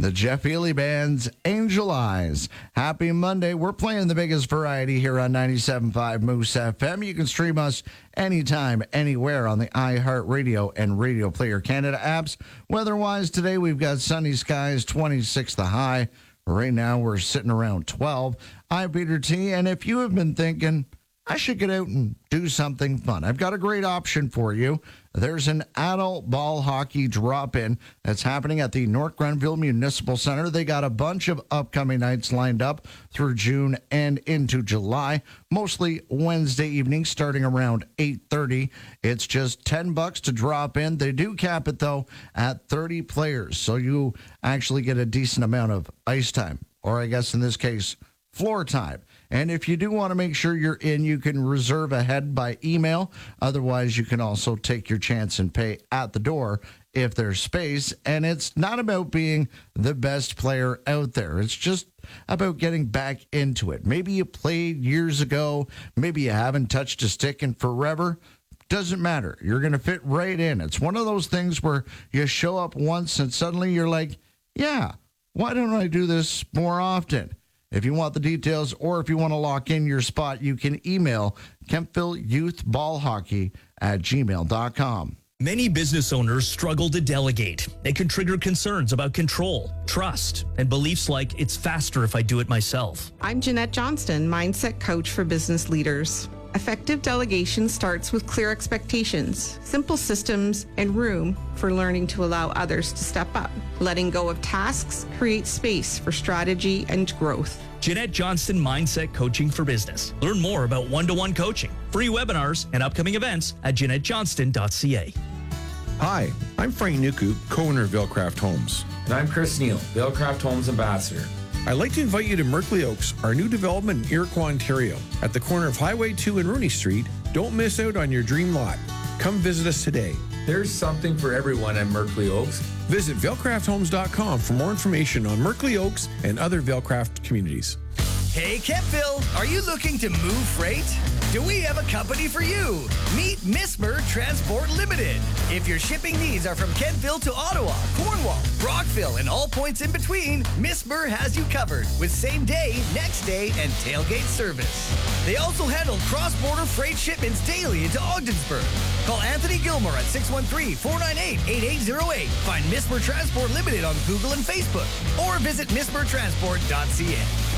The Jeff Healey Band's Angel Eyes. Happy Monday. We're playing the biggest variety here on 97.5 Moose FM. You can stream us anytime, anywhere on the iHeartRadio and Radio Player Canada apps. Weather-wise, today we've got sunny skies, 26 the high. Right now we're sitting around 12. I'm Peter T., and if you have been thinking, I should get out and do something fun, I've got a great option for you. There's an adult ball hockey drop-in that's happening at the North Grenville Municipal Center. They got a bunch of upcoming nights lined up through June and into July, mostly Wednesday evenings starting around 8:30. It's just $10 to drop in. They do cap it, though, at 30 players, so you actually get a decent amount of ice time, or I guess in this case, floor time. And if you do want to make sure you're in, you can reserve ahead by email. Otherwise, you can also take your chance and pay at the door if there's space. And it's not about being the best player out there. It's just about getting back into it. Maybe you played years ago. Maybe you haven't touched a stick in forever. Doesn't matter. You're going to fit right in. It's one of those things where you show up once and suddenly you're like, yeah, why don't I do this more often? If you want the details or if you want to lock in your spot, you can email KempvilleYouthBallHockey@gmail.com. Many business owners struggle to delegate. It can trigger concerns about control, trust, and beliefs like it's faster if I do it myself. I'm Jeanette Johnston, Mindset Coach for Business Leaders. Effective delegation starts with clear expectations, simple systems, and room for learning to allow others to step up. Letting go of tasks creates space for strategy and growth. Jeanette Johnston Mindset Coaching for Business. Learn more about one-to-one coaching, free webinars, and upcoming events at JeanetteJohnston.ca. Hi, I'm Frank Nuku, co-owner of Villecraft Homes. And I'm Chris Neal, Villecraft Homes Ambassador. I'd like to invite you to Merkley Oaks, our new development in Iroquois, Ontario. At the corner of Highway 2 and Rooney Street, don't miss out on your dream lot. Come visit us today. There's something for everyone at Merkley Oaks. Visit villecrafthomes.com for more information on Merkley Oaks and other Villecraft communities. Hey, Kempville, are you looking to move freight? Do we have a company for you? Meet Mismer Transport Limited. If your shipping needs are from Kentville to Ottawa, Cornwall, Brockville, and all points in between, Mismer has you covered with same day, next day, and tailgate service. They also handle cross-border freight shipments daily into Ogdensburg. Call Anthony Gilmore at 613-498-8808. Find Mismer Transport Limited on Google and Facebook, or visit mismertransport.ca.